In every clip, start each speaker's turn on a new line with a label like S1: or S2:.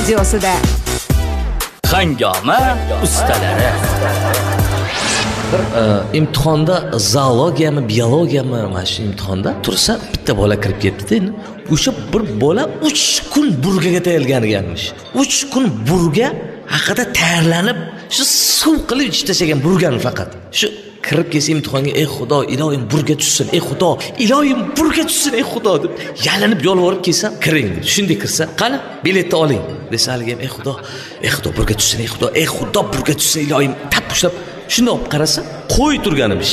S1: radiosida.
S2: Hangoma ustalari.
S3: imtihonda zoologiyami, biologiyami mana shu imtihonda tursa bitta bola kirib ketdi-da. O'sha bir bola 3 kun burgaga tayyorlanganmish. 3 kun burga haqida tayyorlanib, shu suv qilib ichib tashlagan burgani faqat. Shu kirib kelsa imtihonga, ey Xudo, ilohim burga tushsin, ey Xudo, ilohim burga tushsin, ey Xudo deb yalinib yolvorib kelsa, kiring. Shunday kirsa, qani biletni oling desa, haligi ey Xudo burga tushsin, ey Xudo burga tushsin, ilohim tap ushlab shunda olib qarasa, qo'y turganimish.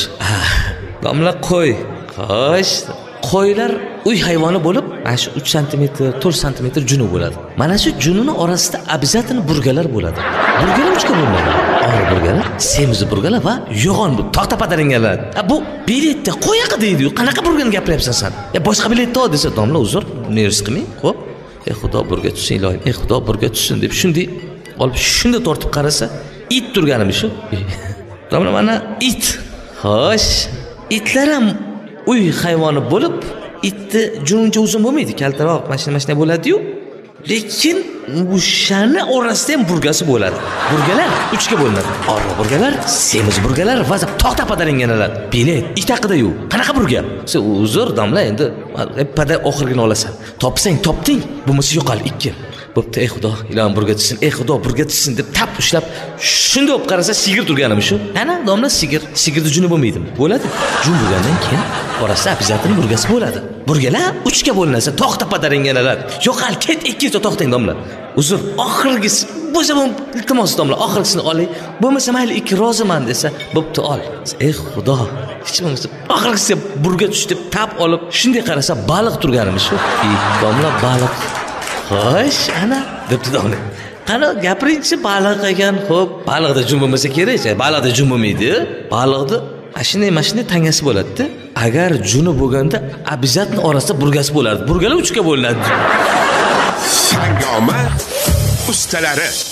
S3: Domla qo'y. Xo'sh, qo'ylar uy hayvoni bo'lib, mana shu 3 sm, 4 sm juni bo'ladi. Mana shu junini orasida обязательно burgalar bo'ladi. Burgalar uchga bo'linadi. Og'ir burgalar, semiz burgalar va yo'g'on bu toqta padaringalar. Bu biletda qo'y haqida deydi-yu. Qanaqa burgani gapiryapsan sen? Boshqa biletda ol desa, domla uzr, nervis qilmang. Xo'p. Ey Xudo burga tushsin, ilohim. Ey Xudo burga tushsin deb shunday olib shunda tortib qarasa, it turganimiz shu. Domla mana it. Xo'sh, itlar ham uy hayvoni bo'lib, itni jununcha uzun bo'lmaydi, kaltaroq, mashina bo'ladi-yu. Lekin o'shani orasida ham burgasi bo'ladi. Burgalar 3 ga bo'linadi. Og'ir burgalar, semiz burgalar va toqta padaringanalar. Bilet it haqida-yu. Qanaqa burga? Sen uzr domla, endi pada oxirgini olasan. Topsang, topding, bo'lmasa yo'qol 2. Bo'pti, ey Xudo, ilohim burga tushsin, ey Xudo burga tushsin deb tap ushlab, shunda olib qarasa sigir turganimiz shu. Ana, domla sigir. Sigirni juni bo'lmaydi. Bo'ladi. Jun bo'lgandan keyin orasida обязательно burgasi bo'ladi. Burgalar 3 ga bo'linsa, toqta padaringanalar. Yo'qol, ket 2 ta to'xtang domla. Uzr, oxirgisi bo'lsa iltimos domla, oxirgisini oling. Bo'lmasa mayli 2 roziman desa, bo'pti ol. Ey Xudo, hech bo'lmasa oxirgisi burga tush deb tap olib, shunday qarasa baliq turganimiz shu. Domla baliq. Xo'sh, ana debdi domla. Qani gapiringchi, baliq ekan, xo'p, baliqda jun bo'lmasa kerak, baliqda jun bo'lmaydi. Baliqda mashina tangasi bo'ladi-da. Agar juni bo'lganda обязательно orasida burgasi bo'lardi. Burgalar 3 ga bo'linadi.
S4: Hangoma ustalari.